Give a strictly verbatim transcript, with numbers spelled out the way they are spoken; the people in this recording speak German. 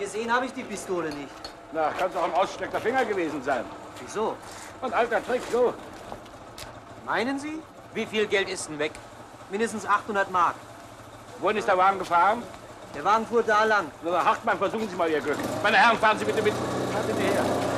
Gesehen habe ich die Pistole nicht. Na, kann doch ein ausgestreckter Finger gewesen sein. Wieso? Ein alter Trick, so. Meinen Sie? Wie viel Geld ist denn weg? Mindestens achthundert Mark. Wohin ist der Wagen gefahren? Der Wagen fuhr da lang. Na, Hartmann, versuchen Sie mal Ihr Glück. Meine Herren, fahren Sie bitte mit. Fahren Sie hinterher.